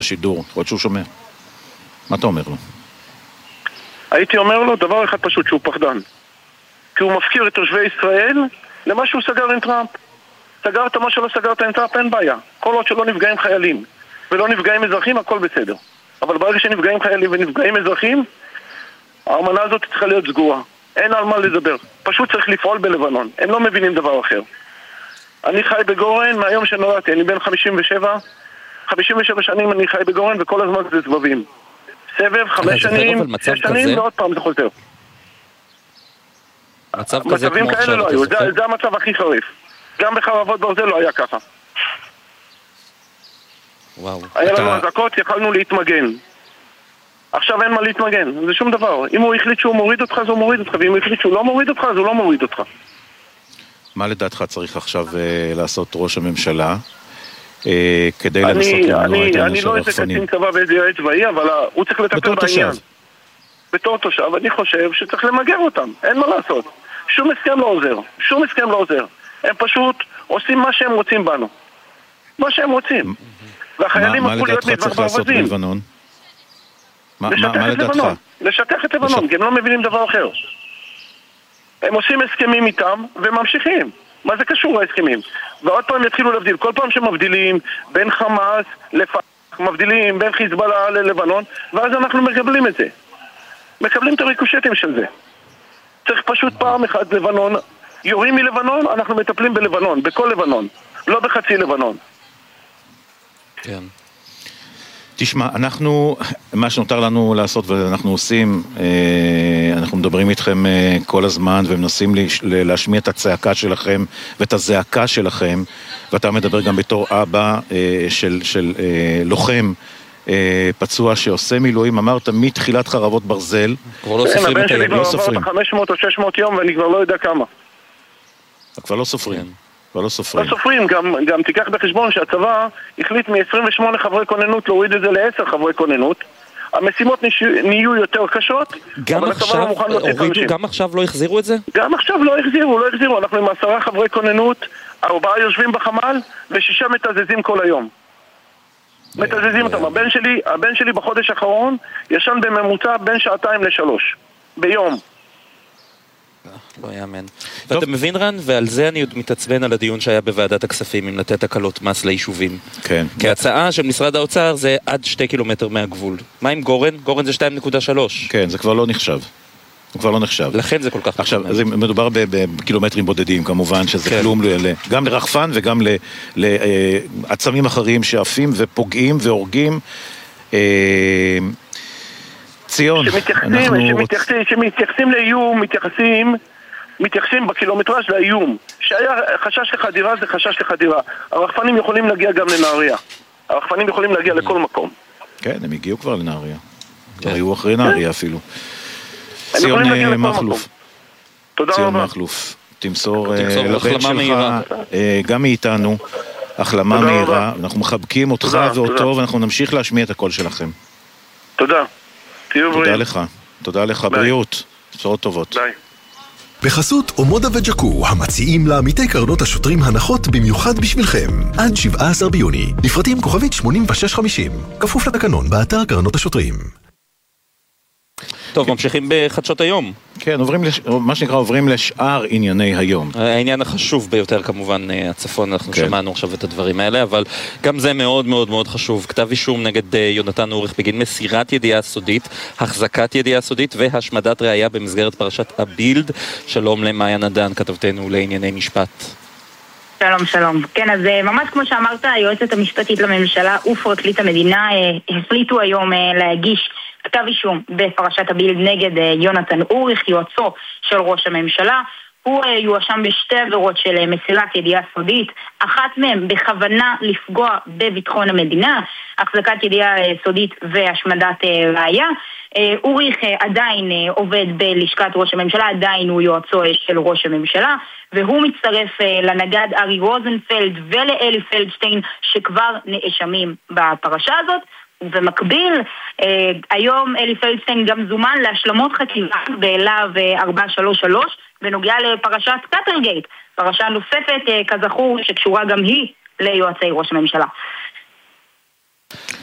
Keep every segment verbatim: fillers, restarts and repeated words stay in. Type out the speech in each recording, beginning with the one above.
בשידור, יכול להיות שהוא שומע. מה אתה אומר לו? הייתי אומר לו דבר אחד פשוט, שהוא פחדן. כי הוא מפקיר את תושבי ישראל למה שהוא סגר עם טראמפ. סגרת מה שלא סגרת עם טראמפ, אין בעיה. כל עוד שלא נפגעים חיילים ולא נפגעים אזרחים, הכל בסדר. אבל ברגע שנפגעים חיילים ונפגעים אזרחים, האמנה הזאת צריכה להיות סגורה. אין על מה לדבר. פשוט צריך לפעול בלבנון. הם לא מבינים דבר אחר. אני חי בגורן מהיום שנולדתי. אני בן חמישים ושבע. חמישים ושבע שנים אני חי בגורן, וכל הזמן זה סבבים. סבב, חמש שנים, שש שנים, ועוד פעם זה חוזר. מצב כזה כמו מצבים כאלה לא היו. זה, זה המצב הכי חריף. גם בחרבות ברזל לא היה ככה. וואו. היה אתה... לנו הזקות, יכלנו להתמגן. עכשיו אין מה להתמגן, זה שום דבר. אם הוא החליט שהוא מוריד אותך, אז הוא מוריד אותך, ואם הוא החליט שהוא לא מוריד אותך, אז הוא לא מוריד אותך. מה לדעתך צריך עכשיו אה, לעשות ראש הממשלה אה, כדי אני, לנסות למנוע אני, את העניין אני של לא איזה הרחפנים? קצין צבא ואיזה יועץ צבאי, אבל הוא צריך לטפל בעניין. תושב. בתור תושב, אני חושב שצריך למגר אותם, אין מה לעשות. שום הסכם לא עוזר, שום הסכם לא עוזר. הם פשוט עושים מה שהם רוצים בנו. מה שהם רוצים. והחיילים מה הפכו להיות לדעתך צריך לעשות בלבנון? לשטח את לבנון. לשטח את לבנון, כי הם לא מבינים דבר אחר. הם עושים הסכמים איתם וממשיכים. מה זה קשור להסכמים? ועוד פעם יתחילו להבדיל. כל פעם שמבדילים בין חמאס לפח, מבדילים בין חיזבאללה ללבנון, ואז אנחנו מקבלים את זה. מקבלים את הריקושטים של זה. צריך פשוט פעם אחת לבנון. יורים מלבנון, אנחנו מטפלים בלבנון, בכל לבנון. לא בחצי לבנון. כן. תשמע, אנחנו, מה שנותר לנו לעשות ואנחנו עושים, אנחנו מדברים איתכם כל הזמן ומנסים להשמיע את הצעקה שלכם ואת הזעקה שלכם, ואתה מדבר גם בתור אבא של, של לוחם פצוע שעושה מילואים, אמרת מתחילת חרבות ברזל. כבר לא סופרים את הימים, לא סופרים. חמש מאות או שש מאות יום ואני כבר לא יודע כמה. כבר לא סופרים. לא סופרים. לא סופרים, גם, גם תיקח בחשבון שהצבא החליט מ-עשרים ושמונה חברי כוננות להוריד את זה ל-עשרה חברי כוננות. המשימות נהיו יותר קשות, אבל הצבא לא מוכן להוציא חמישים. גם עכשיו לא החזירו את זה? גם עכשיו לא החזירו, לא החזירו. אנחנו עם עשרה חברי כוננות, ארבעה יושבים בחמ"ל ושישה מתזזים כל היום. מתזזים אותם. הבן שלי, הבן שלי בחודש האחרון ישן בממוצע בין שעתיים לשלוש. ביום. לא יאמן. ואתה מבין רן, ועל זה אני עוד מתעצבן על הדיון שהיה בוועדת הכספים עם לתת הקלות מס ליישובים. כן. כי ההצעה של משרד האוצר זה עד שתי קילומטר מהגבול. מה עם גורן? גורן זה שתיים נקודה שלוש. כן, זה כבר לא נחשב. זה כבר לא נחשב. לכן זה כל כך... עכשיו, זה מדובר בקילומטרים בודדים, כמובן, שזה כלום גם לרחפן וגם לעצמים אחרים שעפים ופוגעים והורגים. ציון, שמתייחסים, שמתייחסים לאיום, מתייחסים, מתייחסים בקילומטראז' לאיום. שהיה חשש לחדירה, זה חשש לחדירה. הרחפנים יכולים להגיע גם לנהריה. הרחפנים יכולים להגיע לכל מקום. כן, הם הגיעו כבר לנהריה. כבר היו אחרי נהריה אפילו. ציון מחלוף. תודה רבה. ציון מחלוף. תמסור לבן שלך, גם מאיתנו, החלמה מהירה. אנחנו מחבקים אותך ואותו, ואנחנו נמשיך להשמיע את הקול שלכם. תודה. תודה לך, תודה לך, בריאות, בשורות טובות. ביי. בחסות אומודה וג'קו, המציעים לעמיתי קרנות השוטרים הנחות במיוחד בשבילכם. עד שבעה עשר ביוני, לפרטים כוכבית שמונים ושש חמישים, כפוף לתקנון באתר קרנות השוטרים. טוב, ממשיכים בחדשות היום. כן, עוברים, לש... מה שנקרא, עוברים לשאר ענייני היום. העניין החשוב ביותר, כמובן, הצפון, אנחנו כן. שמענו עכשיו את הדברים האלה, אבל גם זה מאוד מאוד מאוד חשוב. כתב אישום נגד יונתן אוריך בגין מסירת ידיעה סודית, החזקת ידיעה סודית והשמדת ראייה במסגרת פרשת הבילד. שלום למאיה נדן, כתבתנו לענייני משפט. שלום, שלום. כן, אז ממש כמו שאמרת, היועצת המשפטית לממשלה ופרקליט המדינה החליטו היום להגיש כתב אישום בפרשת הבילד נגד יונתן אוריך, יועצו של ראש הממשלה. הוא יואשם בשתי עבירות של מסירת ידיעה סודית, אחת מהן בכוונה לפגוע בביטחון המדינה, החזקת ידיעה סודית והשמדת ראייה. אוריך עדיין עובד בלשכת ראש הממשלה, עדיין הוא יועצו של ראש הממשלה, והוא מצטרף לנגד ארי רוזנפלד ולאלי פלדשטיין שכבר נאשמים בפרשה הזאת. ובמקביל, אה, היום אלי פלדשטיין גם זומן להשלמות חקירה בלהב ארבע שלוש שלוש בנוגע לפרשת קטרגייט, פרשה נוספת אה, כזכור שקשורה גם היא ליועצי ראש הממשלה.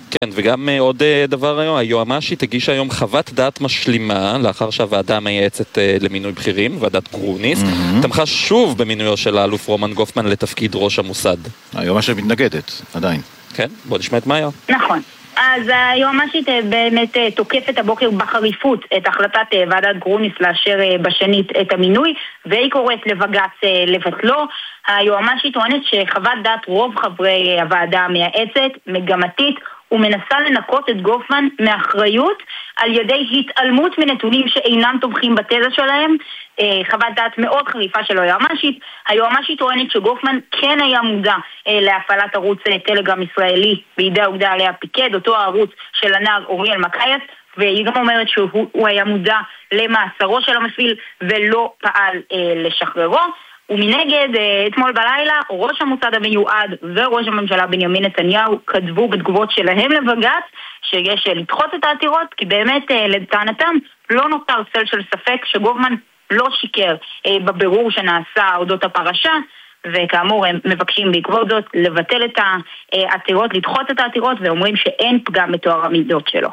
כן, וגם עוד דבר היום, היועמ"שית הגישה היום חוות דעת משלימה, לאחר שהוועדה המייעצת למינוי בכירים, ועדת גרוניס, mm-hmm. תמכה שוב במינויו של האלוף רומן גופמן לתפקיד ראש המוסד. היועמ"שית מתנגדת, עדיין. כן, בוא נשמע את מאיה. נכון. אז היועמ"שית באמת תוקפת הבוקר בחריפות את החלטת ועדת גרוניס לאשר בשנית את המינוי, והיא קוראת לבג"ץ לבטלו. היועמ"שית טוענת שחוות דעת רוב חברי הוועדה המייעצת מגמתית ומנסה לנקות את גופמן מאחריות על ידי התעלמות מנתונים שאינם תומכים בתזה שלהם. חוות דעת מאוד חריפה של היועמ"שית. היועמ"שית טוענת שגופמן כן היה מודע להפעלת ערוץ טלגרם ישראלי בידי האוגדה עליה פיקד, אותו הערוץ של הנער אוריאל מקייס, והיא גם אומרת שהוא היה מודע למאסרו של המפעיל ולא פעל לשחררו. ומנגד, אתמול בלילה, ראש המוסד המיועד וראש הממשלה בנימין נתניהו כתבו בתגובות שלהם לבג"ץ שיש לדחות את העתירות, כי באמת לטענתם לא נותר צל של ספק שגופמן לא שיקר בבירור שנעשה אודות הפרשה, וכאמור הם מבקשים בעקבות זאת לבטל את העתירות, לדחות את העתירות, ואומרים שאין פגם בתואר המידות שלו.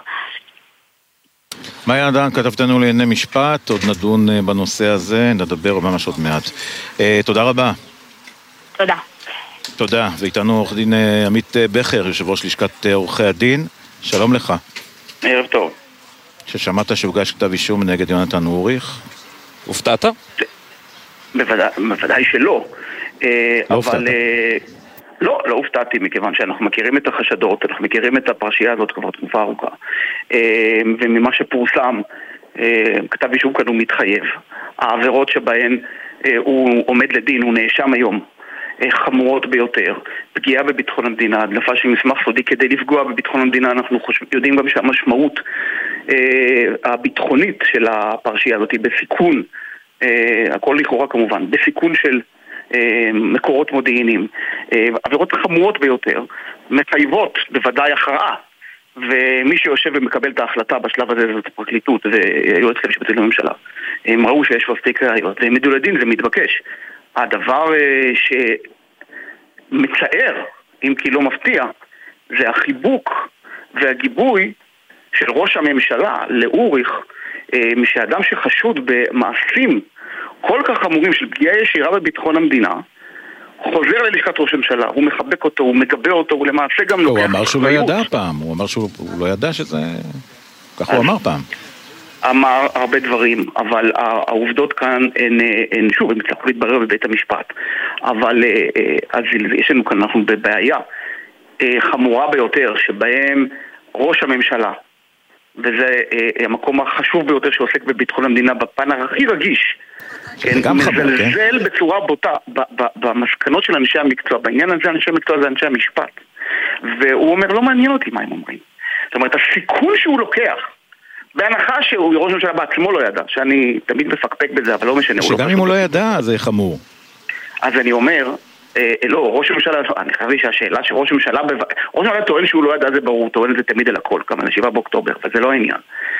מאיה דן, כתבתנו לענייני משפט, עוד נדון בנושא הזה, נדבר ממש עוד מעט. תודה רבה. תודה. תודה, ואיתנו עורך דין עמית בכר, יושב ראש לשכת עורכי הדין, שלום לך. ערב טוב. ששמעת שהוגש כתב אישום נגד יונתן אוריך? הופתעת? בוודאי, בוודאי שלא. לא הופתעת. לא, לא הופתעתי, מכיוון שאנחנו מכירים את החשדות, אנחנו מכירים את הפרשייה הזאת כבר תקופה ארוכה. וממה שפורסם, כתב אישום כאן הוא מתחייב. העבירות שבהן הוא עומד לדין, הוא נאשם היום, חמורות ביותר. פגיעה בביטחון המדינה, הדלפה של מסמך סודי כדי לפגוע בביטחון המדינה. אנחנו חושב, יודעים גם שהמשמעות הביטחונית של הפרשייה הזאת היא בסיכון, הכל לכאורה כמובן, בסיכון של מקורות מודיעיניים, עבירות חמורות ביותר, מחייבות בוודאי הכרעה, ומי שיושב ומקבל את ההחלטה בשלב הזה זאת הפרקליטות והיועץ המשפטי לממשלה. הם ראו שיש מספיק ראיות, והם העמידו לדין, זה מתבקש. הדבר שמצער, אם כי לא מפתיע, זה החיבוק והגיבוי של ראש הממשלה לאוריך, משאדם שחשוד במעשים כל כך חמורים של פגיעה ישירה בביטחון המדינה, חוזר ללשכת ראש הממשלה, הוא מחבק אותו, הוא מגבה אותו, הוא למעשה גם לוקח... הוא אמר שהוא לא ידע פעם, הוא אמר שהוא לא ידע שזה... כך הוא אמר פעם. אמר הרבה דברים, אבל העובדות כאן הן, הן שוב, הן צריכות להתברר בבית המשפט. אבל אז יש לנו כאן, אנחנו בבעיה חמורה ביותר, שבהם ראש הממשלה, וזה המקום החשוב ביותר שעוסק בביטחון המדינה בפן הכי רגיש, כן, מזלזל בצורה בוטה במסקנות של אנשי המקצוע. בעניין הזה אנשי המקצוע זה אנשי המשפט, והוא אומר לא מעניין אותי מה הם אומרים. זאת אומרת, הסיכון שהוא לוקח, בהנחה שהוא ראש הממשלה בעצמו לא ידע, שאני תמיד מפקפק בזה, אבל לא משנה, שגם אם הוא לא ידע זה חמור. אז אני אומר, לא, ראש הממשלה, אני חייב שהשאלה שראש הממשלה, ראש הממשלה טוען שהוא לא ידע, זה ברור, טוען את זה תמיד אל הכל, כמה שבעה באוקטובר, וזה לא העניין.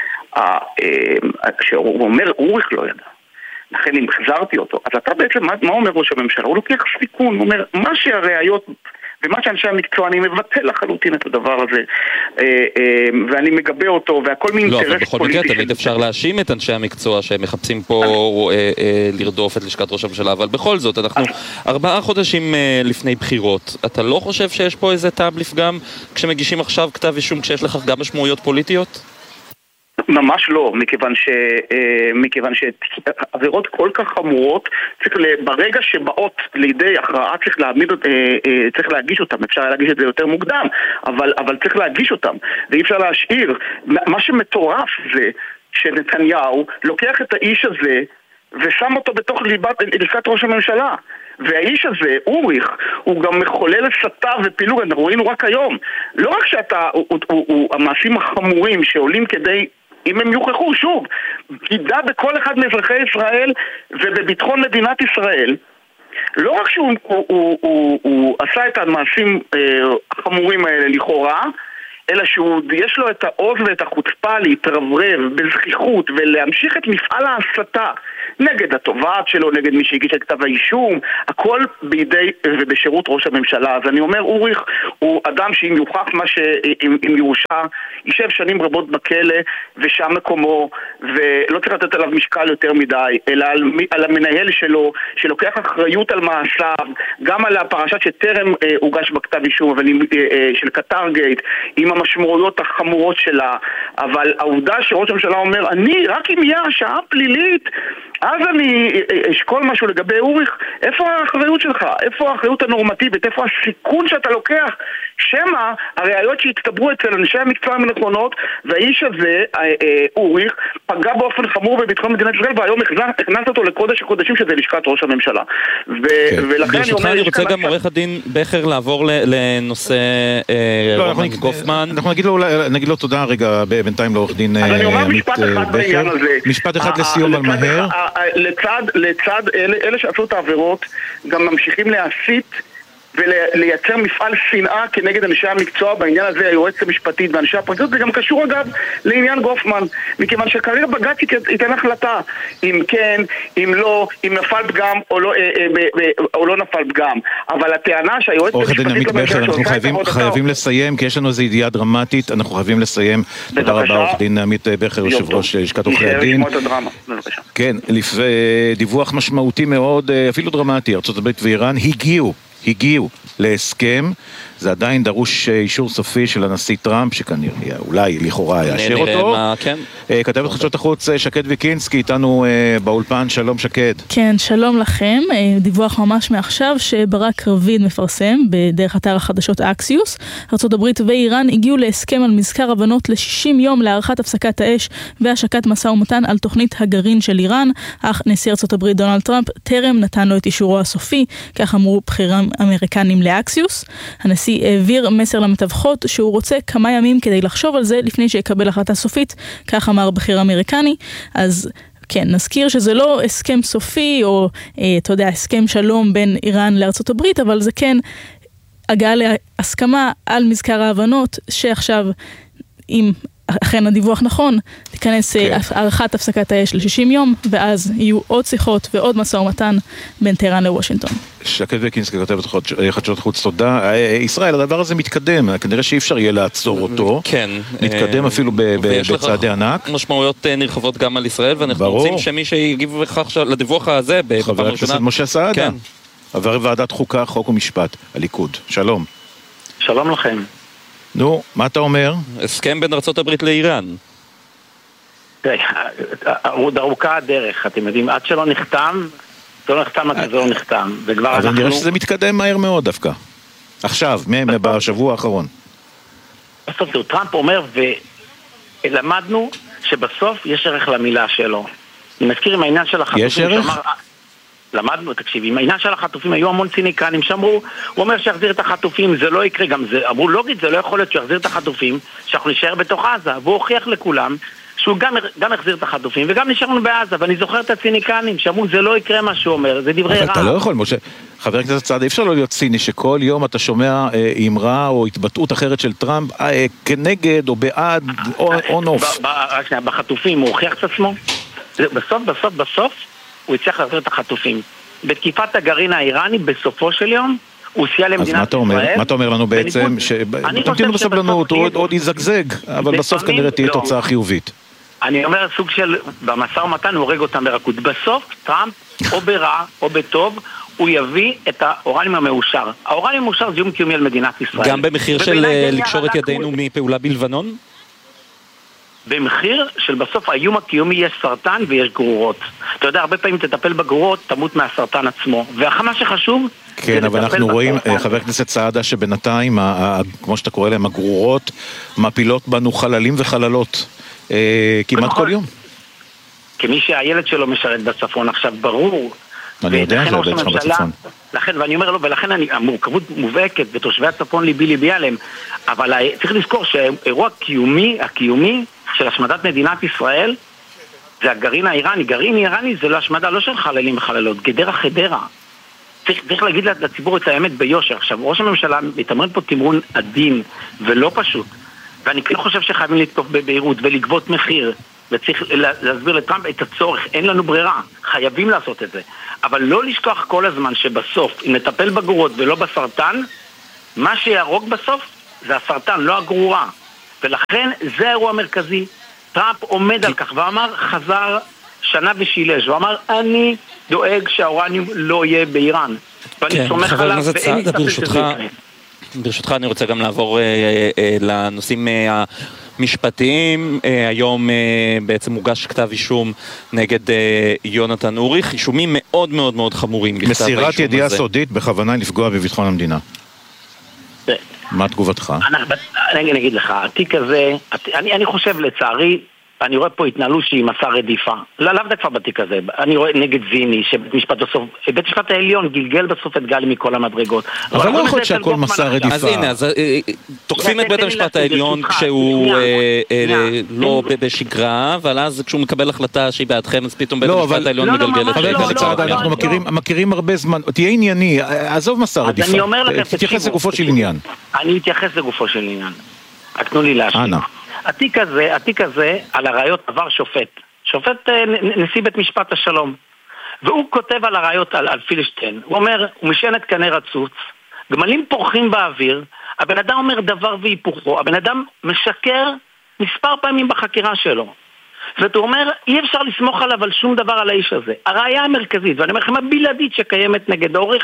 כשהוא אומר, אוריך לא ידע, לכן אם החזרתי אותו, אז אתה בעצם, מה, מה אומר ראש הממשלה? הוא לוקח סיכון, הוא אומר, מה שהראיות ומה שאנשי המקצוע, אני מבטל לחלוטין את הדבר הזה, ואני מגבה אותו, והכל מין אינטרס פוליטי. לא, אבל בכל מקרה תמיד אפשר להאשים את אנשי המקצוע שהם מחפשים פה לרדוף את לשכת ראש הממשלה, אבל בכל זאת, אנחנו ארבעה חודשים לפני בחירות. אתה לא חושב שיש פה איזה טעם לפגם כשמגישים עכשיו כתב אישום כשיש לך גם משמעויות פוליטיות? ממש לא, מכיוון ש מכיוון שעבירות כל כך חמורות, צריך ברגע שבאות לידי הכרעה צריך להעמיד, צריך להגיש אותם. אפשר להגיש את זה יותר מוקדם, אבל אבל צריך להגיש אותם, ואי אפשר להשאיר. מה שמטורף זה שנתניהו לוקח את האיש הזה ושם אותו בתוך ליבת לשכת ראש הממשלה. והאיש הזה, אוריך, הוא גם מחולל הסתה ופילוג. אנחנו ראינו רק היום, לא רק שאתה, הוא, הוא, הוא, הוא, המעשים החמורים שעולים כדי, אם הם יוכחו, שוב, בגידה בכל אחד מאזרחי ישראל ובביטחון מדינת ישראל, לא רק שהוא הוא, הוא, הוא, הוא עשה את המעשים אה, החמורים האלה לכאורה, אלא שיש לו את העוז ואת החוצפה להתרברב בזכיחות ולהמשיך את מפעל ההסתה נגד התובעת שלו, נגד מי שהגיש את כתב האישום, הכל בידי ובשירות ראש הממשלה. אז אני אומר, אוריך הוא אדם שאם יוכח מה שאם יורשע, יישב שנים רבות בכלא ושם מקומו, ולא צריך לתת עליו משקל יותר מדי, אלא על, על המנהל שלו, שלוקח אחריות על מעשיו, גם על הפרשת שטרם אה, הוגש בכתב אישום, אבל עם, אה, אה, של קטרגייט, עם המשמעויות החמורות שלה. אבל העובדה שראש הממשלה אומר, אני, רק אם יהיה השעה פלילית, אז אני אשקול משהו לגבי אוריך. איפה האחריות שלך? איפה האחריות הנורמטיבית? איפה הסיכון שאתה לוקח? שמה הראיות שהתקברו אצל אנשי המקצוע המנכונות, והאיש הזה, אוריך, פגע באופן חמור בביטחון מדינת ישראל, והיום הכנס אותו לקודש הקודשים שזה לשכת ראש הממשלה. ולכן אני אומר... אני רוצה גם עורך הדין בכר לעבור לנושא רומן גופמן. אנחנו נגיד לו תודה רגע בינתיים לעורך דין אז אני אומר משפט אחד בעניין הזה. משפט אחד לסיום על מהר. לצד, לצד אלה, אלה שעשו את העבירות גם ממשיכים להסית ולייצר מפעל שנאה כנגד אנשי המקצוע. בעניין הזה היועצת המשפטית ואנשי הפרקליטות, זה גם קשור אגב לעניין גופמן, מכיוון שכרגע בג"ץ ייתן החלטה אם כן, אם לא, אם נפל פגם או לא, אה, אה, או לא נפל פגם. אבל הטענה שהיועצת המשפטית לממשלה אנחנו חייבים, חייבים לסיים, כי יש לנו איזו ידיעה דרמטית, אנחנו חייבים לסיים. תודה רבה עורך דין עמית בכר, יושב ראש לשכת עורכי הדין. כן, דיווח משמעותי מאוד, אפילו דרמטי, ארצות הברית ואיראן הגיעו הגיעו להסכם. זה עדיין דרוש אישור סופי של הנשיא טראמפ, שכנראה אולי לכאורה יאשר אותו. מה, כן. כתבת חדשות החוץ שקד ויקינסקי איתנו באולפן. שלום שקד. כן, שלום לכם. דיווח ממש מעכשיו שברק רביד מפרסם בדרך אתר החדשות אקסיוס. ארצות הברית ואיראן הגיעו להסכם על מזכר הבנות ל-שישים יום להארכת הפסקת האש והשקת משא ומתן על תוכנית הגרעין של איראן, אך נשיא ארצות הברית דונלד טראמפ טרם נתן לו את אישורו הסופי, כך אמרו בכירים אמריקנים לאקסיוס. הנשיא העביר מסר למתווכות שהוא רוצה כמה ימים כדי לחשוב על זה לפני שיקבל החלטה סופית, כך אמר בכיר אמריקני. אז כן, נזכיר שזה לא הסכם סופי או, אה, אתה יודע, הסכם שלום בין איראן לארצות הברית, אבל זה כן הגעה להסכמה על מזכר ההבנות, שעכשיו, אם אכן הדיווח נכון, תיכנס כן. הערכת הפסקת האש ל-שישים יום, ואז יהיו עוד שיחות ועוד משא ומתן בין טהרן לוושינגטון. שקד ויקינסקי כותבת חדשות חוץ, תודה. ישראל, הדבר הזה מתקדם, כנראה שאי אפשר יהיה לעצור אותו. כן. מתקדם אפילו בצעדי ענק. משמעויות נרחבות גם על ישראל, ואנחנו רוצים שמי שיגיב בכך לדיווח הזה, חבר הכנסת משה סעדה, עבר ועדת חוקה, חוק ומשפט, הליכוד. שלום. שלום לכם. נו, מה אתה אומר? הסכם בין ארצות הברית לאיראן. תראה, עוד ארוכה הדרך, אתם יודעים, עד שלא נחתם, זה לא נחתם עד שזה לא נחתם. אבל נראה שזה מתקדם מהר מאוד דווקא. עכשיו, בשבוע האחרון. בסוף זה טראמפ אומר, ולמדנו שבסוף יש ערך למילה שלו. אני מזכיר עם העניין של החטופים. יש ערך? למדנו, תקשיב, עם העניין של החטופים היו המון ציניקנים שאמרו, הוא אומר שיחזיר את החטופים, זה לא יקרה, גם זה, אמרו לוגית, זה לא יכול להיות שיחזיר את החטופים, שאנחנו נשאר בתוך עזה, והוא הוכיח לכולם שהוא גם, גם החזיר את החטופים, וגם נשארנו בעזה, ואני זוכר את הציניקנים שאמרו, זה לא יקרה מה שהוא אומר, זה דברי רע. אבל אתה לא יכול, משה, חבר הכנסת סעדה, אפשר לא להיות ציני, שכל יום אתה שומע אה, אמרה או התבטאות אחרת של טראמפ, אה, כנגד או בעד, או, או נוף. רק שנייה, בחטופים הוא הוכיח את עצמו, בסוף, בסוף, בסוף, הוא הצליח להחזיר את החטופים. בתקיפת הגרעין האיראני, בסופו של יום, הוא סייע למדינת ישראל. אז מה אתה אומר? מה אתה אומר לנו בעצם? תמתינו בסבלנות, הוא עוד יזגזג, אבל בסוף כנראה תהיה תוצאה חיובית. אני אומר, סוג של, במשא ומתן הוא הורג אותם ברכות. בסוף, טראמפ, או ברע, או בטוב, הוא יביא את האורניום המאושר. האורניום המאושר זה איום קיומי על מדינת ישראל. גם במחיר של לקשור את ידינו מפעולה בלבנון? במחיר של בסוף האיום הקיומי יש סרטן ויש גרורות. אתה יודע, הרבה פעמים תטפל בגרורות, תמות מהסרטן עצמו. ומה שחשוב... כן, אבל אנחנו רואים, חבר הכנסת סעדה, שבינתיים, כמו שאתה קורא להם, הגרורות, מפילות בנו חללים וחללות כמעט כל יום. כמי שהילד שלו משרת בצפון, עכשיו ברור... אני יודע, זה עובד שלך בצפון. לכן, ואני אומר לו, ולכן המורכבות מובהקת, ותושבי הצפון ליבי ליבי עליהם, אבל צריך לזכור שהאירוע הקיומי, הקיומי של השמדת מדינת ישראל, זה הגרעין האיראני. גרעין איראני זה לא השמדה, לא של חללים וחללות, גדרה חדרה. צריך, צריך להגיד לציבור את האמת ביושר. עכשיו, ראש הממשלה מתמרן פה תמרון עדין ולא פשוט. ואני כן חושב שחייבים לתקוף בבהירות ולגבות מחיר, וצריך להסביר לטראמפ את הצורך, אין לנו ברירה, חייבים לעשות את זה. אבל לא לשכוח כל הזמן שבסוף, אם נטפל בגרורות ולא בסרטן, מה שיהרוג בסוף זה הסרטן, לא הגרורה. ולכן זה האירוע המרכזי. טראמפ עומד על כך ואמר, חזר שנה ושילש, ואמר, אני דואג שהאורניום לא יהיה באיראן. ואני סומך עליו, ואין לי ספק שזה יקרה. ברשותך אני רוצה גם לעבור אה, אה, לנושאים אה, המשפטיים. אה, היום אה, בעצם מוגש כתב אישום נגד אה, יונתן אוריך, אישומים מאוד מאוד מאוד חמורים. מסירת ידיעה סודית בכוונה לפגוע בביטחון המדינה. מה תגובתך? אני אגיד לך, התיק הזה, אני, אני חושב לצערי, אני רואה פה התנהלו שהיא מסע רדיפה. לא, לאו דווקא בתיק הזה. אני רואה נגד זיני, שבית משפט בסוף, בית משפט העליון גלגל בסוף את גלי מכל המדרגות. אבל לא יכול שהכל מסע רדיפה. אז הנה, אז תוקפים את בית המשפט העליון כשהוא לא בשגרה, אבל אז כשהוא מקבל החלטה שהיא בעדכם, אז פתאום בית המשפט העליון מגלגל את זה. חבר הכנסת סעדה, אנחנו מכירים הרבה זמן. תהיה ענייני, עזוב מסע רדיפה. תתייחס לגופו של עניין. אני אתייחס לגופו של עניין. רק תנו לי להשלים. התיק הזה, התיק הזה, על הראיות עבר שופט. שופט נשיא בית משפט השלום. והוא כותב על הראיות על, על פילשטיין. הוא אומר, הוא משען את קנה רצוץ, גמלים פורחים באוויר, הבן אדם אומר דבר והיפוכו, הבן אדם משקר מספר פעמים בחקירה שלו. ואתה אומר, אי אפשר לסמוך עליו על שום דבר על האיש הזה. הראיה המרכזית, ואני אומר לכם, הבלעדית שקיימת נגד אוריך,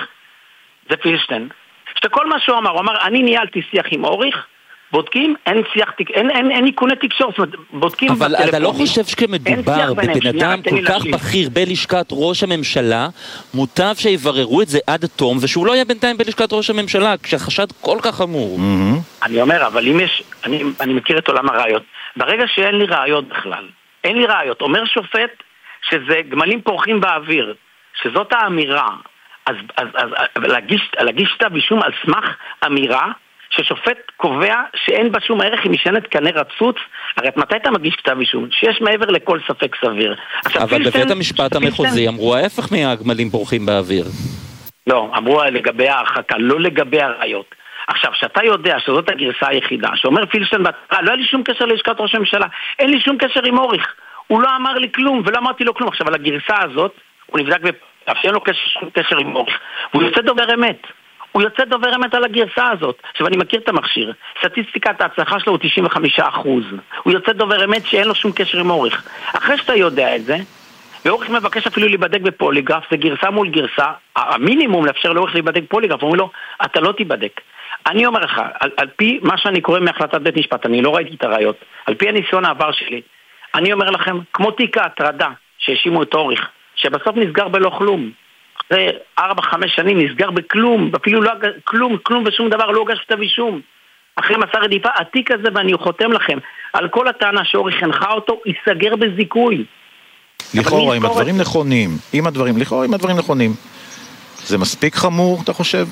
זה פילשטיין. שכל מה שהוא אמר, הוא אמר, אני ניהלתי שיח עם אוריך, בודקים, אין שיח, אין, אין, אין איכוני תקשורת, בודקים אבל אתה לא חושב שכמדובר בבן אדם כל כך בכיר בלשכת ראש הממשלה, מוטב שיבררו את זה עד תום, ושהוא לא יהיה בינתיים בלשכת ראש הממשלה, כשהחשד כל כך חמור. אני אומר, אבל אם יש, אני, אני מכיר את עולם הראיות, ברגע שאין לי ראיות בכלל, אין לי ראיות, אומר שופט שזה גמלים פורחים באוויר, שזאת האמירה, אז, אז, אז, להגיש, להגיש כתב אישום על סמך אמירה, ששופט קובע שאין בה שום ערך אם משענת קנה רצוץ, הרי מתי אתה מגיש כתב אישום? שיש מעבר לכל ספק סביר. אבל בבית המשפט המחוזי אמרו ההפך מהגמלים פורחים באוויר. לא, אמרו לגבי ההרחקה, לא לגבי הראיות. עכשיו, שאתה יודע שזאת הגרסה היחידה, שאומר פילשטיין בהתחלה, לא היה לי שום קשר ללשכת ראש הממשלה, אין לי שום קשר עם אוריך, הוא לא אמר לי כלום ולא אמרתי לו כלום. עכשיו, על הגרסה הזאת, הוא נבדק ואין לו שום קשר עם אוריך, והוא יוצא דובר אמת. הוא יוצא דובר אמת על הגרסה הזאת. עכשיו אני מכיר את המכשיר, סטטיסטיקת ההצלחה שלו הוא תשעים וחמישה אחוז. הוא יוצא דובר אמת שאין לו שום קשר עם אוריך. אחרי שאתה יודע את זה, ואוריך מבקש אפילו להיבדק בפוליגרף, זה גרסה מול גרסה, המינימום לאפשר לאוריך להיבדק בפוליגרף, אומרים לו, אתה לא תיבדק. אני אומר לך, על, על פי מה שאני קורא מהחלטת בית משפט, אני לא ראיתי את הראיות, על פי הניסיון העבר שלי, אני אומר לכם, כמו תיק ההטרדה שהאשימו את אוריך, שבסוף נסגר בלא כלום. אחרי ארבע, חמש שנים נסגר בכלום, אפילו לא כלום, כלום ושום דבר, לא הוגש כתב אישום. אחרי מסע רדיפה, התיק הזה, ואני חותם לכם, על כל הטענה שאוריך הנחה אותו, ייסגר בזיכוי. לכאורה, אם הדברים נכונים, אם הדברים, לכאורה, אם הדברים נכונים, זה מספיק חמור, אתה חושב?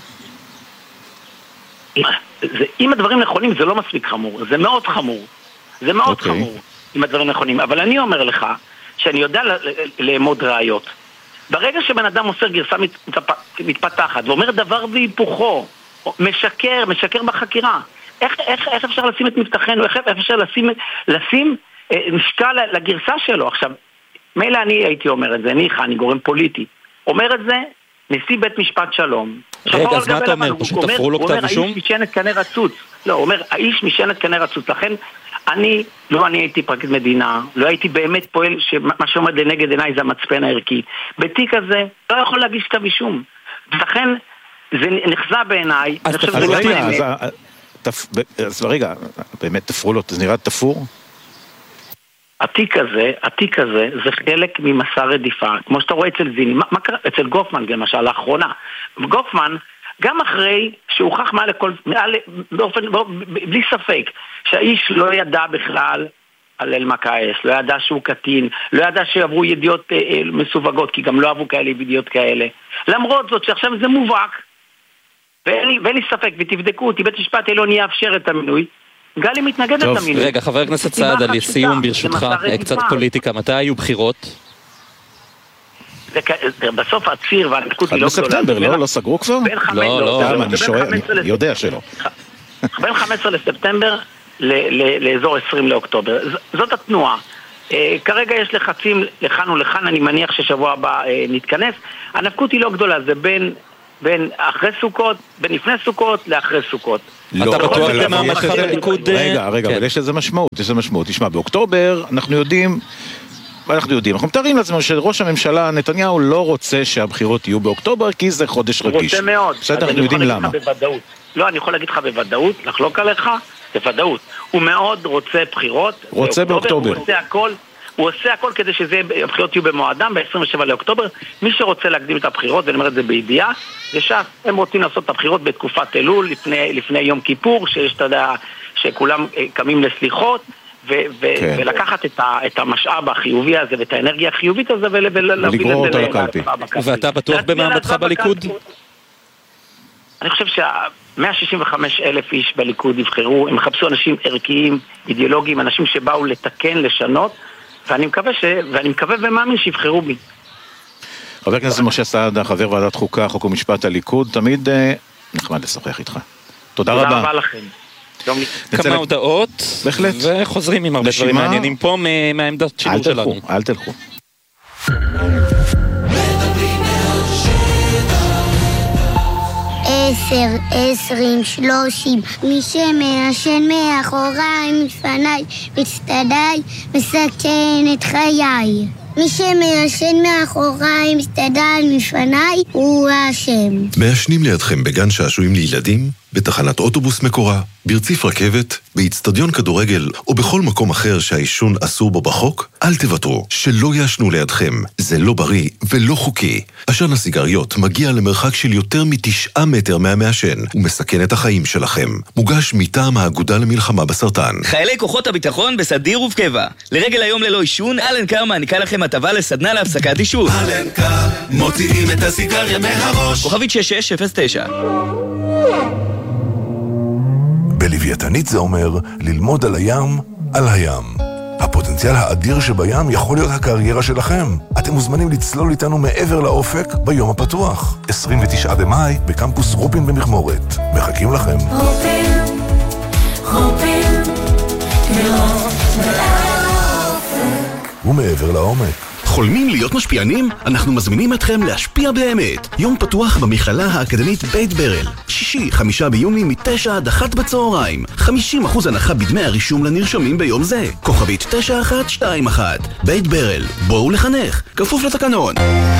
אם הדברים נכונים, זה לא מספיק חמור, זה מאוד חמור. זה מאוד חמור, אם הדברים נכונים. אבל אני אומר לך, שאני יודע לאמוד ראיות. ברגע שבן אדם מוסר גרסה מתפתחת ואומר דבר והיפוכו, משקר, משקר בחקירה, איך, איך, איך אפשר לשים את מבטחנו, איך אפשר לשים, לשים אה, משקל לגרסה שלו? עכשיו, מילא אני הייתי אומר את זה, ניחא, אני גורם פוליטי. אומר את זה נשיא בית משפט שלום. רגע, אז מה אתה אומר? פשוט תפרו לו כתב אישום? הוא אומר, האיש משענת קנה רצוץ. לא, הוא אומר, האיש משענת קנה רצוץ. לכן, אני, לא אני הייתי פרקליט מדינה, לא הייתי באמת פועל שמה שעומד לנגד עיניי זה המצפן הערכי. בתיק הזה לא יכול להגיש כתב אישום. ולכן זה נחזה בעיניי. אז רגע, אז רגע, באמת תפרו לו, זה נראה תפור? התיק הזה, התיק הזה זה חלק ממסע רדיפה, כמו שאתה רואה אצל זיני, מה, מה קרה? אצל גופמן למשל, לאחרונה. גופמן, גם אחרי שהוכח מעל לכל, מעל, באופן, בא, בלי ספק, שהאיש לא ידע בכלל על אלמקאס, לא ידע שהוא קטין, לא ידע שעברו ידיעות אה, אה, מסווגות, כי גם לא עברו כאלה ידיעות כאלה. למרות זאת שעכשיו זה מובהק, ואין לי, ואין לי ספק, ותבדקו אותי, בית משפט העליון יאפשר את המינוי, גלי מתנגדת למינוי. רגע, חבר הכנסת סעדה, לסיום ברשותך, קצת פוליטיקה, מתי היו בחירות? בסוף הציר והנקות היא לא גדולה. בספטמבר, לא? לא סגרו כבר? לא, לא. אני יודע שלא. בין חמש עשרה לספטמבר ל- ל- לאזור עשרים לאוקטובר. ז- זאת התנועה. אה, כרגע יש לחצים לכאן ולכאן, אני מניח ששבוע הבא אה, נתכנס. הנפקות היא לא גדולה, זה בין, בין אחרי סוכות, בין לפני סוכות לאחרי סוכות. אתה בטוח במעמדך בליכוד? רגע, רגע, אבל יש לזה משמעות, יש לזה משמעות. תשמע, באוקטובר אנחנו יודעים, אנחנו יודעים, אנחנו מתארים לעצמנו שראש הממשלה נתניהו לא רוצה שהבחירות יהיו באוקטובר, כי זה חודש רגיש. הוא רוצה מאוד. בסדר, אנחנו יודעים למה. לא, אני יכול להגיד לך בוודאות, לחלוק עליך, בוודאות. הוא מאוד רוצה בחירות. רוצה באוקטובר. הוא עושה הכל. הוא עושה הכל כדי שהבחירות יהיו במועדם ב-עשרים ושבעה לאוקטובר. מי שרוצה להקדים את הבחירות, ואני אומר את זה בידיעה, זה שהם רוצים לעשות את הבחירות בתקופת אלול, לפני, לפני יום כיפור, שיש, אתה יודע, שכולם קמים לסליחות, ו- ו- כן. ולקחת את, ה- את המשאב החיובי הזה ואת האנרגיה החיובית הזה ולגרור אותו לקלפי. ואתה בטוח במעמדך בליכוד? אני חושב שה-מאה שישים וחמישה אלף איש בליכוד יבחרו, הם מחפשו אנשים ערכיים, אידיאולוגיים, אנשים שבאו לתקן, לשנות, ואני מקווה, ש... ואני מקווה ומאמין שיבחרו בי. חבר הכנסת משה סעדה, חבר ועדת חוקה, חוק ומשפט הליכוד, תמיד אה, נחמד לשוחח איתך. תודה רבה. תודה רבה לכם. כמה הודעות, בהחלט. וחוזרים עם הרבה דברים מעניינים פה מהעמדת שילוב שלנו. אל תלכו. עשר, עשרים, שלושים, מי שמעשן מאחוריי, מפניי, מצטדיי, מסכן את חיי. מי שמעשן מאחוריי, מצטדיי, מפניי, הוא האשם. מעשנים לידכם בגן שעשועים לילדים, בתחנת אוטובוס מקורה, ברציף רכבת, באצטדיון כדורגל או בכל מקום אחר שהעישון אסור בו בחוק, אל תוותרו, שלא יעשנו לידכם. זה לא בריא ולא חוקי. עשן הסיגריות מגיע למרחק של יותר מתשעה מטר מהמעשן ומסכן את החיים שלכם. מוגש מטעם האגודה למלחמה בסרטן. חיילי כוחות הביטחון בסדיר ובקבע. לרגל היום ללא עישון, אלנקר מעניקה לכם הטבה לסדנה להפסקת עישון. אלנקר, מוציאים את הסיגריה מהראש. כוכבית שש שש אפס תשע. בלוויתנית זה אומר ללמוד על הים, על הים. הפוטנציאל האדיר שבים יכול להיות הקריירה שלכם. אתם מוזמנים לצלול איתנו מעבר לאופק ביום הפתוח. עשרים ותשעה במאי בקמפוס רופין במכמורת. מחכים לכם. רופין, רופין, לראות ולאופק. ומעבר לעומק. חולמים להיות משפיענים? אנחנו מזמינים אתכם להשפיע באמת. יום פתוח במכללה האקדמית בית ברל. שישי, חמישה ביוני, מתשע עד אחת בצהריים. חמישים אחוז הנחה בדמי הרישום לנרשמים ביום זה. כוכבית תשע אחת שתיים אחת. בית ברל, בואו לחנך. כפוף לתקנון.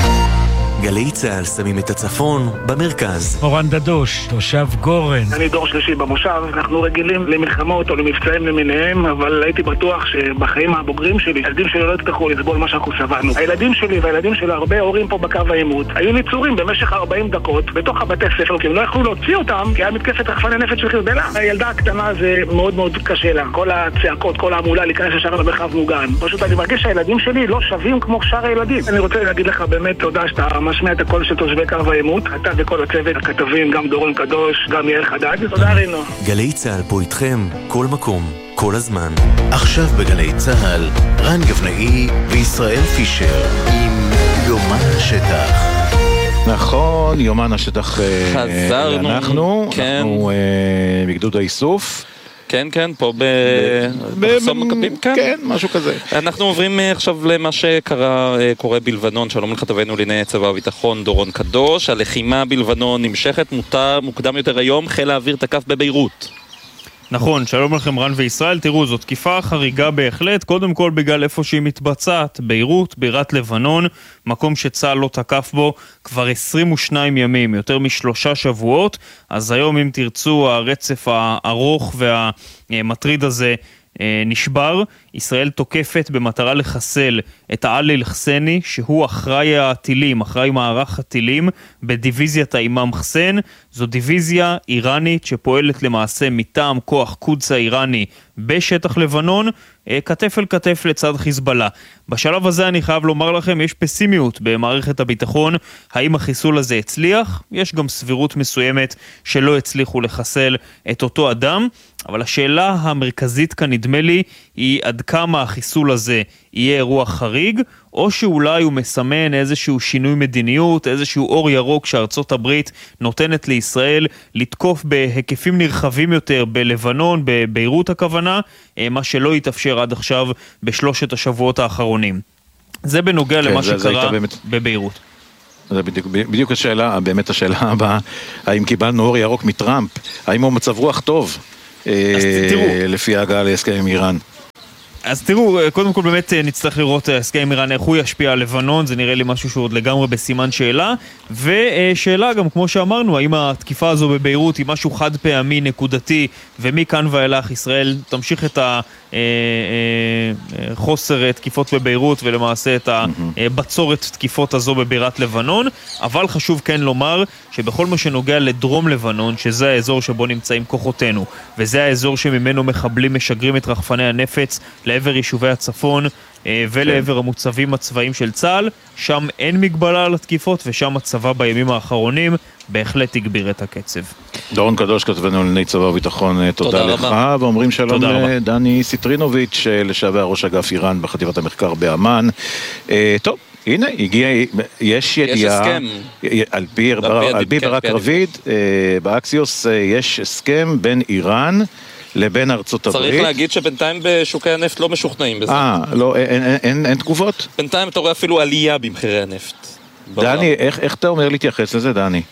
גלי צהל שמים את הצפון במרכז. אורן דדוש, תושב גורן. אני דור שלישי במושב, אנחנו רגילים למלחמות או למבצעים למיניהם, אבל הייתי בטוח שבחיים הבוגרים שלי, הילדים שלי לא יצטרכו לסבול מה שאנחנו סבלנו. הילדים שלי והילדים של הרבה הורים פה בקו העימות היו ניצורים במשך ארבעים דקות בתוך הבתי ספר, כי הם לא יכלו להוציא אותם, כי היה מתקפת רחפני נפץ של חיזבאללה. הילדה הקטנה זה מאוד מאוד קשה לה, כל הצעקות, כל המולה להיכנס ישר למרחב מוגן. פשוט אני מרגיש שהילדים שלי לא שווים כמו שאר הילדים. אני רוצה להגיד לך באמת תודה שאתה משמיע את הקול של תושבי קו העימות, אתה וכל הצוות, הכתבים, גם דורון קדוש, גם יאיר חדד. תודה רינו. גלי צהל פה איתכם, כל מקום, כל הזמן. עכשיו בגלי צהל, רן גבנאי וישראל פישר עם יומן השטח. נכון, יומן השטח. חזרנו. אנחנו, כן. אנחנו בגדוד האיסוף. כן, כן, פה במחסום מכבים, כן. כן, משהו כזה. אנחנו עוברים עכשיו למה שקרה, קורה בלבנון. שלום לכתבנו לענייני צבא הביטחון דורון קדוש. הלחימה בלבנון נמשכת, מותר מוקדם יותר היום, חיל האוויר תקף בביירות. נכון, שלום לכם רן וישראל. תראו, זו תקיפה חריגה בהחלט, קודם כל בגלל איפה שהיא מתבצעת, ביירות, בירת לבנון, מקום שצה"ל לא תקף בו כבר עשרים ושניים ימים, יותר משלושה שבועות. אז היום אם תרצו הרצף הארוך והמטריד הזה נשבר. ישראל תוקפת במטרה לחסל את העלי אל-חסני, שהוא אחראי הטילים, אחראי מערך הטילים בדיוויזיית האימאם חסן. זו דיוויזיה איראנית שפועלת למעשה מטעם כוח קודס האיראני בשטח לבנון, כתף אל כתף לצד חיזבאללה. בשלב הזה אני חייב לומר לכם, יש פסימיות במערכת הביטחון. האם החיסול הזה הצליח? יש גם סבירות מסוימת שלא הצליחו לחסל את אותו אדם, אבל השאלה המרכזית כאן נדמה לי היא עד כמה החיסול הזה יהיה אירוע חריג, או שאולי הוא מסמן איזשהו שינוי מדיניות, איזשהו אור ירוק שארצות הברית נותנת לישראל לתקוף בהיקפים נרחבים יותר בלבנון, בביירות הכוונה, מה שלא יתאפשר עד עכשיו בשלושת השבועות האחרונים. זה בנוגע כן, למה זה, שקרה זה באמת... בביירות. זה בדיוק, בדיוק השאלה, באמת השאלה הבאה, האם קיבלנו אור ירוק מטראמפ, האם הוא מצב רוח טוב, אה, לפי ההגעה להסכם עם איראן? אז תראו, קודם כל באמת נצטרך לראות הסכם עם איראן, איך הוא ישפיע על לבנון, זה נראה לי משהו שהוא עוד לגמרי בסימן שאלה, ושאלה גם כמו שאמרנו, האם התקיפה הזו בביירות היא משהו חד פעמי, נקודתי, ומכאן ואילך ישראל תמשיך את החוסר תקיפות בביירות, ולמעשה את הבצורת תקיפות הזו בבירת לבנון, אבל חשוב כן לומר שבכל מה שנוגע לדרום לבנון, שזה האזור שבו נמצאים כוחותינו, וזה האזור שממנו מחבלים משגרים את רחפני הנפץ, לעבר יישובי הצפון ולעבר המוצבים הצבאיים של צה"ל, שם אין מגבלה על התקיפות, ושם הצבא בימים האחרונים בהחלט הגביר את הקצב. דורון קדוש, כתבנו לענייני צבא וביטחון, תודה לך, ואומרים שלום לדני סיטרינוביץ', לשעבר ראש אגף איראן בחטיבת המחקר באמן. טוב, הנה, הגיע, יש ידיעה, על פי ברק רביד, באקסיוס יש הסכם בין איראן לבין ארצות הברית. צריך להגיד שבינתיים בשוקי הנפט לא משוכנעים בזה. אה, לא, אין, אין, אין, אין תגובות? בינתיים אתה רואה אפילו עלייה במחירי הנפט. דני, איך, איך אתה אומר להתייחס לזה, דני?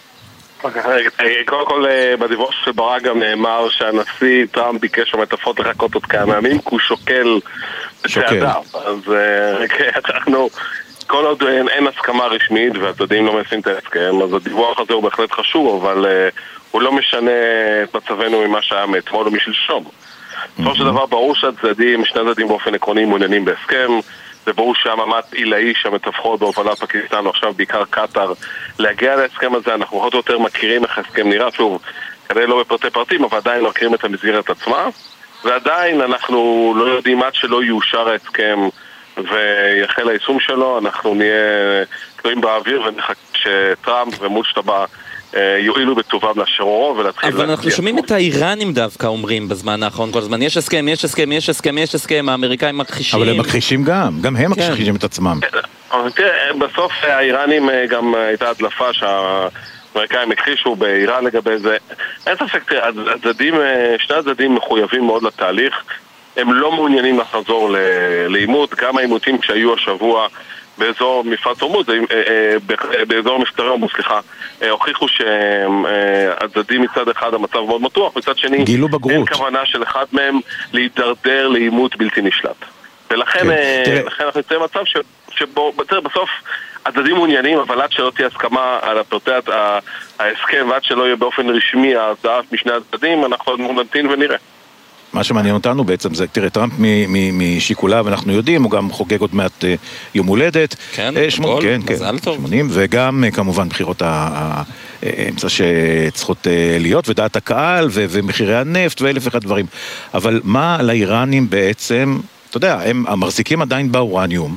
קודם כל, בדיווח של ברק גם נאמר שהנשיא טראמפ ביקש המטפות לחכות עוד כמה ימים, כי הוא שוקל צעדה. אז אנחנו, כל עוד אין, אין הסכמה רשמית, והצדדים לא מנסים את ההסכם, אז הדיווח הזה הוא בהחלט חשוב, אבל הוא לא משנה את מצבנו ממה שהיה מאתמול או משלשום. בסופו של דבר ברור שהצדדים, שני הצדדים באופן עקרוני מעוניינים בהסכם, זה ברור שהמאמץ עילאי שהמתווכות בהובלת פקיסטן, ועכשיו בעיקר קטר, להגיע להסכם הזה. אנחנו עוד יותר מכירים איך ההסכם נראה, שוב, כדי לא בפרטי פרטים, אבל עדיין לא מכירים את המסגרת עצמה, ועדיין אנחנו לא יודעים עד שלא יאושר ההסכם ויחל היישום שלו, אנחנו נהיה תלויים באוויר ונחכה שטראמפ ומולשטבה יועילו בטובם לשררו ולהתחיל... אבל אנחנו שומעים את האיראנים דווקא אומרים בזמן האחרון כל הזמן, יש הסכם, יש הסכם, יש הסכם, יש הסכם, האמריקאים מכחישים. אבל הם מכחישים גם, גם הם מכחישים את עצמם. בסוף האיראנים גם הייתה הדלפה שהאמריקאים הכחישו באיראן לגבי זה. אין ספק, שני הצדדים מחויבים מאוד לתהליך, הם לא מעוניינים לחזור לעימות, גם העימותים שהיו השבוע באזור מפרץ הורמוז, באזור מבצרי הורמוז, סליחה, הוכיחו שהצדדים מצד אחד המצב מאוד מתוח, מצד שני אין כוונה של אחד מהם להידרדר לעימות בלתי נשלט. ולכן אנחנו נמצאים במצב שבו בסוף הצדדים מעוניינים, אבל עד שלא תהיה הסכמה על פרטי ההסכם ועד שלא יהיה באופן רשמי ההצעה משני הצדדים, אנחנו נמתין ונראה. מה שמעניין אותנו בעצם זה, תראה, טראמפ משיקוליו, אנחנו יודעים, הוא גם חוגג עוד מעט יום הולדת. כן, גדול, מזל טוב. שמונים, וגם כמובן בחירות האמצע שצריכות להיות, ודעת הקהל, ומחירי הנפט, ואלף אחד דברים. אבל מה לאיראנים בעצם, אתה יודע, הם המחזיקים עדיין באורניום,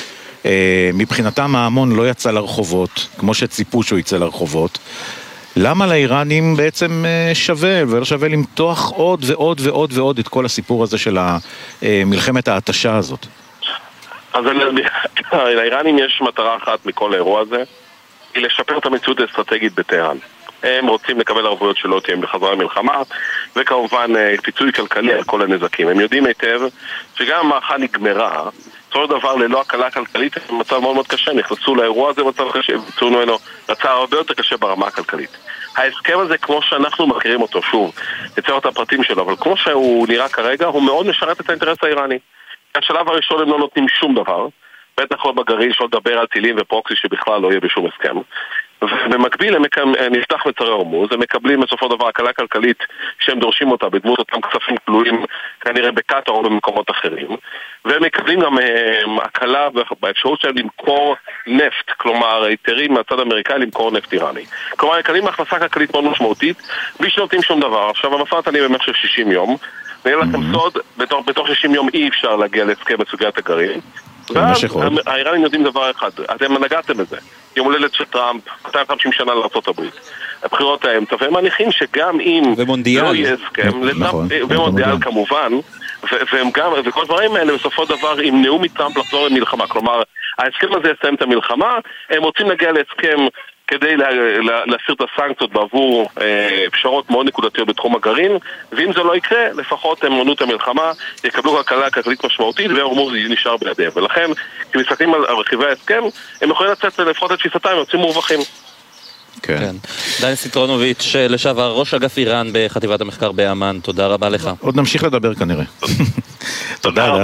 מבחינתם ההמון לא יצא לרחובות, כמו שציפו שהוא יצא לרחובות, למה לאיראנים בעצם שווה ולא שווה למתוח עוד ועוד ועוד ועוד את כל הסיפור הזה של מלחמת ההתשה הזאת? אז לאיראנים יש מטרה אחת מכל האירוע הזה, היא לשפר את המציאות האסטרטגית בטהרן. הם רוצים לקבל ערבויות שלא תהיה בחזרה למלחמה, וכמובן פיצוי כלכלי על כל הנזקים. הם יודעים היטב שגם המערכה נגמרה, כל דבר ללא הקלה כלכלית, הם מצב מאוד מאוד קשה, נכנסו לאירוע הזה מצב קשה, ביצעו ממנו מצב הרבה יותר קשה ברמה הכלכלית. ההסכם הזה, כמו שאנחנו מכירים אותו, שוב, נצייר את הפרטים שלו, אבל כמו שהוא נראה כרגע, הוא מאוד משרת את האינטרס האיראני. השלב הראשון הם לא נותנים שום דבר, בטח לא בגרעין, שלא לדבר על טילים ופרוקסי שבכלל לא יהיה בשום הסכם. ובמקביל הם נפתח מצרי הורמוז, הם מקבלים בסופו דבר הקלה כלכלית שהם דורשים אותה בדמות אותם כספים כלואים כנראה בקטר או במקומות אחרים, והם מקבלים גם הקלה באפשרות שלהם למכור נפט, כלומר היתרים מהצד האמריקאי למכור נפט איראני. כלומר, מקבלים הכנסה כלכלית מאוד משמעותית בלי שנותנים שום דבר. עכשיו המשא ומתן במשך שישים יום, נראה לכם סוד, בתוך, בתוך שישים יום אי אפשר להגיע להסכם בסוגיית הגרעין. ואז האיראנים יודעים דבר אחד, אתם נגעתם בזה, יום הולדת של טראמפ, מאתיים וחמישים שנה לארצות הברית, הבחירות האמצע, והם מניחים שגם אם לא יהיה הסכם, ומונדיאל כמובן, והם גם, וכל דברים האלה בסופו דבר ימנעו מטראמפ לחזור למלחמה, כלומר, ההסכם הזה יסיים את המלחמה, הם רוצים להגיע להסכם כדי לה, לה, להסיר את הסנקציות בעבור אה, פשרות מאוד נקודתיות בתחום הגרעין, ואם זה לא יקרה, לפחות הם מונו את המלחמה, יקבלו כלכלה כלכלית משמעותית, והאורמוז נשאר בידיהם. ולכן, כשמסתכלים על רכיבי ההסכם, הם יכולים לצאת לפחות את תפיסתם, הם יוצאים מורווחים. כן. דני סיטרונוביץ', לשעבר ראש אגף איראן בחטיבת המחקר באמן, תודה רבה לך. עוד נמשיך לדבר כנראה. תודה.